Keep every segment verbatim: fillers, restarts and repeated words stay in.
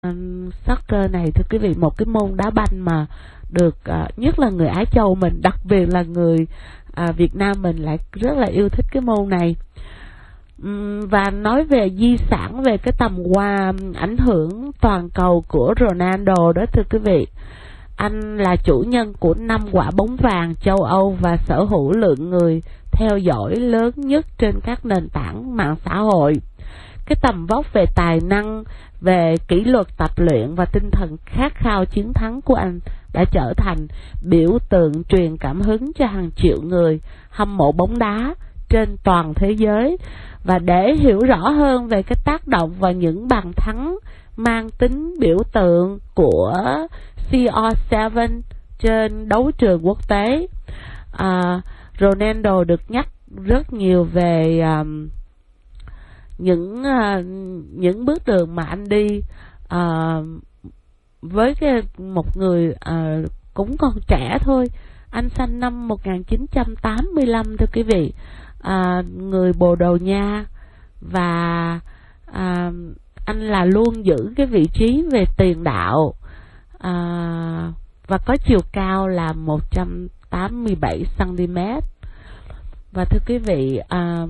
Um, soccer này thưa quý vị, một cái môn đá banh mà được uh, nhất là người Á Châu mình, đặc biệt là người uh, Việt Nam mình lại rất là yêu thích cái môn này. Um, và nói về di sản, về cái tầm qua ảnh hưởng toàn cầu của Ronaldo đó thưa quý vị, anh là chủ nhân của năm quả bóng vàng châu Âu và sở hữu lượng người theo dõi lớn nhất trên các nền tảng mạng xã hội. Cái tầm vóc về tài năng, về kỷ luật tập luyện và tinh thần khát khao chiến thắng của anh đã trở thành biểu tượng truyền cảm hứng cho hàng triệu người hâm mộ bóng đá trên toàn thế giới. Và để hiểu rõ hơn về cái tác động và những bàn thắng mang tính biểu tượng của C R bảy trên đấu trường quốc tế, à, Ronaldo được nhắc rất nhiều về um, những uh, những bước đường mà anh đi uh, với cái một người uh, cũng còn trẻ thôi. Anh sinh năm một nghìn chín trăm tám mươi lăm thưa quý vị, uh, người Bồ Đào Nha, và uh, anh là luôn giữ cái vị trí về tiền đạo, uh, và có chiều cao là một trăm tám mươi bảy xăng ti mét. Và thưa quý vị, uh,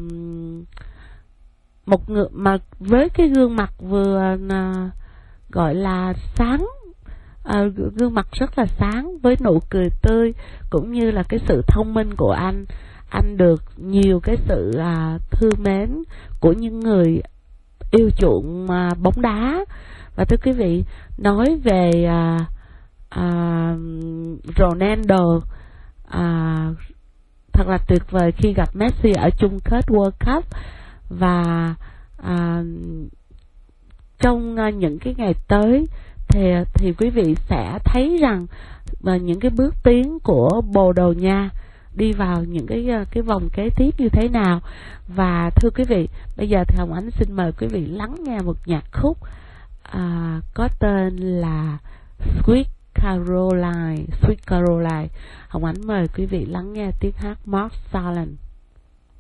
một người mà với cái gương mặt vừa uh, gọi là sáng, uh, gương mặt rất là sáng với nụ cười tươi, cũng như là cái sự thông minh của anh, anh được nhiều cái sự uh, thương mến của những người yêu chuộng uh, bóng đá. Và thưa quý vị, nói về uh, uh, Ronaldo, uh, thật là tuyệt vời khi gặp Messi ở chung kết World Cup. Và à, trong à, những cái ngày tới thì thì quý vị sẽ thấy rằng à, những cái bước tiến của Bồ Đào Nha đi vào những cái cái vòng kế tiếp như thế nào. Và thưa quý vị, bây giờ thì Hồng Ánh xin mời quý vị lắng nghe một nhạc khúc à, có tên là Sweet Caroline. Sweet Caroline. Hồng Ánh mời quý vị lắng nghe tiếng hát Mark Salin.